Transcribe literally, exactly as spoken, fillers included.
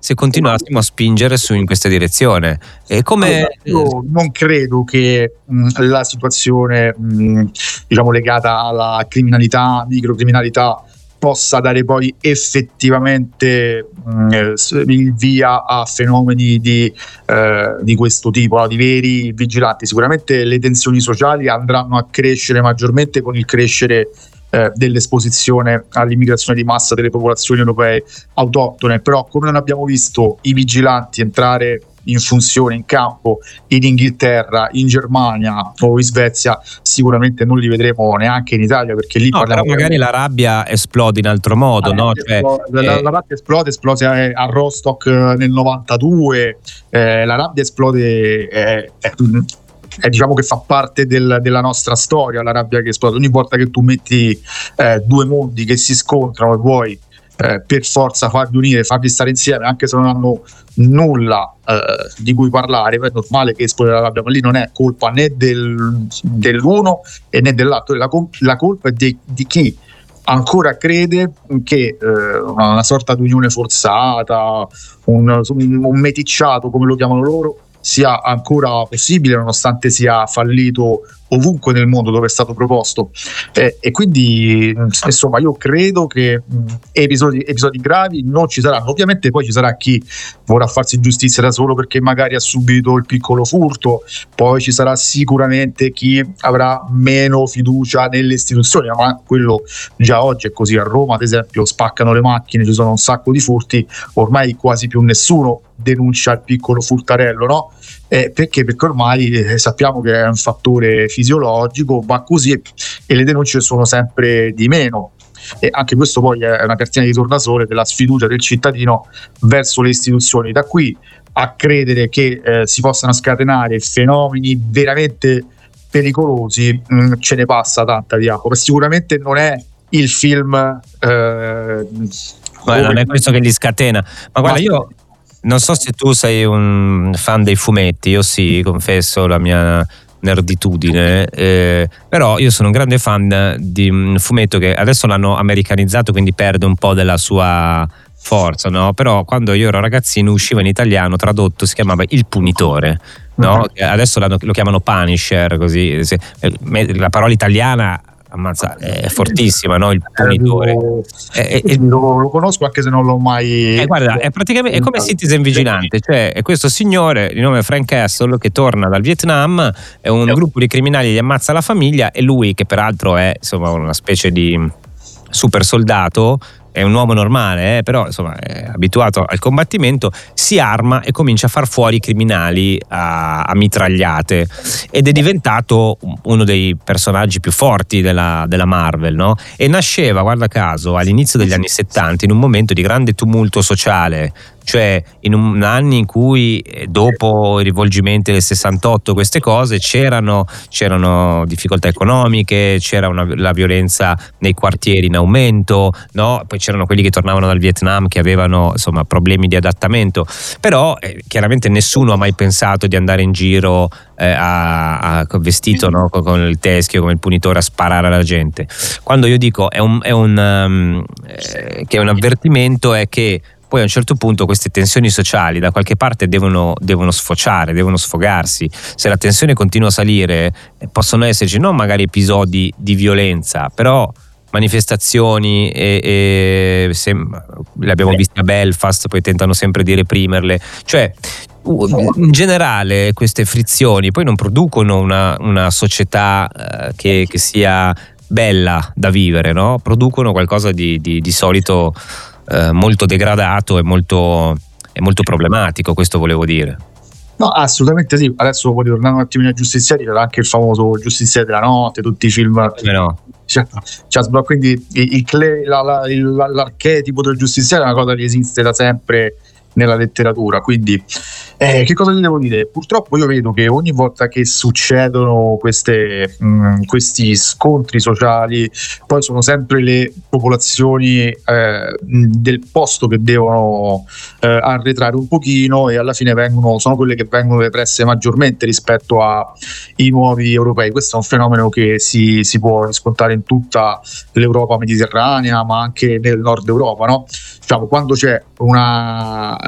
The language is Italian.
se continuassimo a spingere su in questa direzione. E come io non credo che mh, la situazione mh, diciamo legata alla criminalità, microcriminalità, possa dare poi effettivamente mh, il via a fenomeni di, eh, di questo tipo, no? Di veri vigilanti. Sicuramente le tensioni sociali andranno a crescere maggiormente con il crescere eh, dell'esposizione all'immigrazione di massa delle popolazioni europee autoctone, però come non abbiamo visto i vigilanti entrare in funzione in campo in Inghilterra, in Germania o in Svezia, sicuramente non li vedremo neanche in Italia, perché lì no, però magari la rabbia esplode in altro modo, ah, no? Cioè, Cioè, la, eh, la rabbia esplode, esplose a Rostock nel novantadue, eh, la rabbia esplode, eh, eh, eh, diciamo che fa parte del, della nostra storia, la rabbia che esplode ogni volta che tu metti eh, due mondi che si scontrano e vuoi eh, per forza farli unire, farli stare insieme, anche se non hanno nulla eh, di cui parlare, è normale che esplode la rabbia, ma lì non è colpa né del, dell'uno e né dell'altro, la, la colpa è di, di chi ancora crede che eh, una, una sorta di unione forzata, un, un meticciato come lo chiamano loro, sia ancora possibile nonostante sia fallito ovunque nel mondo dove è stato proposto, eh, e quindi insomma io credo che mh, episodi, episodi gravi non ci saranno. Ovviamente poi ci sarà chi vorrà farsi giustizia da solo perché magari ha subito il piccolo furto, poi ci sarà sicuramente chi avrà meno fiducia nelle istituzioni, ma quello già oggi è così. A Roma ad esempio spaccano le macchine, ci sono un sacco di furti, ormai quasi più nessuno denuncia il piccolo furtarello, no? Eh, perché? Perché ormai eh, sappiamo che è un fattore fisiologico, va così, e le denunce sono sempre di meno, e anche questo poi è una cartina di tornasole della sfiducia del cittadino verso le istituzioni. Da qui a credere che eh, si possano scatenare fenomeni veramente pericolosi, mh, ce ne passa tanta di acqua, ma sicuramente non è il film eh, Beh, non è questo che li scatena, ma guarda, io non so se tu sei un fan dei fumetti, io sì, confesso la mia nerditudine, eh, però io sono un grande fan di un fumetto che adesso l'hanno americanizzato, quindi perde un po' della sua forza, no? Però quando io ero ragazzino usciva in italiano, tradotto, si chiamava Il Punitore, no? Adesso lo chiamano Punisher, così. La parola italiana ammazza, è fortissima, no? Il Punitore. Eh, eh, lo, lo conosco anche se non l'ho mai. Eh, guarda, è praticamente è come Citizen Vigilante, cioè è questo signore di nome Frank Castle che torna dal Vietnam, è un gruppo di criminali gli ammazza la famiglia e lui, che peraltro è insomma una specie di super soldato, è un uomo normale, eh, però insomma è abituato al combattimento, si arma e comincia a far fuori i criminali a, a mitragliate, ed è diventato uno dei personaggi più forti della, della Marvel, no? E nasceva, guarda caso, all'inizio degli anni settanta, in un momento di grande tumulto sociale, cioè in un, anni in cui dopo i rivolgimenti del sessantotto queste cose c'erano, c'erano difficoltà economiche, c'era una, la violenza nei quartieri in aumento, no? Poi c'erano quelli che tornavano dal Vietnam che avevano insomma problemi di adattamento, però eh, chiaramente nessuno ha mai pensato di andare in giro eh, a, a, vestito, no? con, con il teschio come il Punitore a sparare alla gente. Quando io dico è un, è un um, eh, che è un avvertimento, è che poi a un certo punto queste tensioni sociali da qualche parte devono, devono sfociare, devono sfogarsi. Se la tensione continua a salire, possono esserci non magari episodi di violenza, però manifestazioni e, e sem- le abbiamo viste a Belfast, poi tentano sempre di reprimerle, cioè in generale queste frizioni poi non producono una, una società eh, che, che sia bella da vivere, no? Producono qualcosa di, di, di solito Eh, molto degradato e molto, è molto problematico, questo volevo dire. No, assolutamente sì. Adesso poi tornando un attimino ai giustizieri, c'era anche il famoso Giustiziere della notte, tutti i film. Eh no. Cioè, cioè, quindi il, il, la, la, il, l'archetipo del giustiziere è una cosa che esiste da sempre nella letteratura, quindi eh, che cosa ti devo dire? Purtroppo io vedo che ogni volta che succedono queste, mh, questi scontri sociali, poi sono sempre le popolazioni eh, del posto che devono eh, arretrare un pochino, e alla fine vengono, sono quelle che vengono represse maggiormente rispetto ai nuovi europei. Questo è un fenomeno che si, si può riscontrare in tutta l'Europa mediterranea, ma anche nel nord Europa, no? Diciamo, quando c'è una